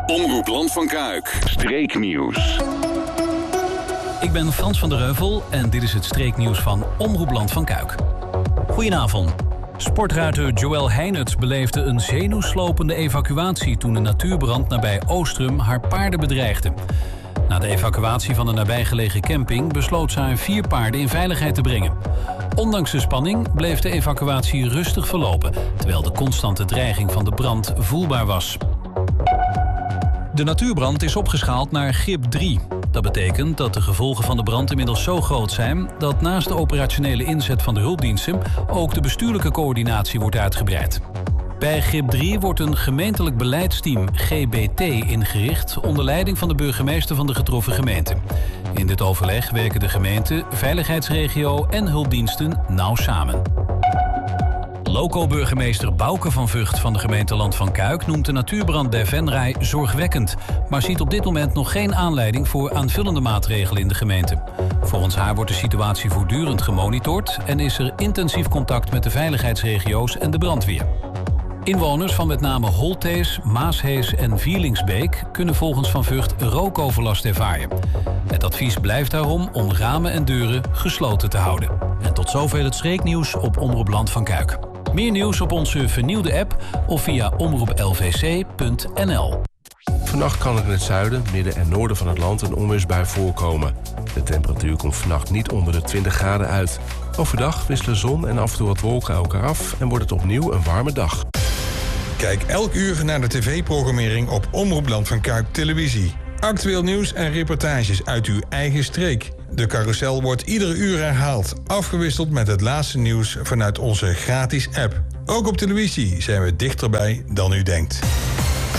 Omroep Land van Kuik. Streeknieuws. Ik ben Frans van der Heuvel en dit is het streeknieuws van Omroep Land van Kuik. Goedenavond. Sportruiter Joël Heinerts beleefde een zenuwslopende evacuatie toen een natuurbrand nabij Oostrum haar paarden bedreigde. Na de evacuatie van de nabijgelegen camping besloot ze haar 4 paarden in veiligheid te brengen. Ondanks de spanning bleef de evacuatie rustig verlopen, terwijl de constante dreiging van de brand voelbaar was. De natuurbrand is opgeschaald naar grip 3. Dat betekent dat de gevolgen van de brand inmiddels zo groot zijn dat naast de operationele inzet van de hulpdiensten ook de bestuurlijke coördinatie wordt uitgebreid. Bij grip 3 wordt een gemeentelijk beleidsteam GBT ingericht onder leiding van de burgemeester van de getroffen gemeente. In dit overleg werken de gemeente, veiligheidsregio en hulpdiensten nauw samen. Loco-burgemeester Bouke van Vught van de gemeente Land van Kuik noemt de natuurbrand bij Venray zorgwekkend, maar ziet op dit moment nog geen aanleiding voor aanvullende maatregelen in de gemeente. Volgens haar wordt de situatie voortdurend gemonitord en is er intensief contact met de veiligheidsregio's en de brandweer. Inwoners van met name Holthees, Maashees en Vierlingsbeek kunnen volgens Van Vught rookoverlast ervaren. Het advies blijft daarom om ramen en deuren gesloten te houden. En tot zover het streeknieuws op Omroep Land van Kuik. Meer nieuws op onze vernieuwde app of via omroeplvc.nl. Vannacht kan er in het zuiden, midden en noorden van het land een onweersbui voorkomen. De temperatuur komt vannacht niet onder de 20 graden uit. Overdag wisselen zon en af en toe wat wolken elkaar af en wordt het opnieuw een warme dag. Kijk elk uur naar de tv-programmering op Omroep Land van Kuik Televisie. Actueel nieuws en reportages uit uw eigen streek. De carousel wordt iedere uur herhaald, afgewisseld met het laatste nieuws vanuit onze gratis app. Ook op televisie zijn we dichterbij dan u denkt.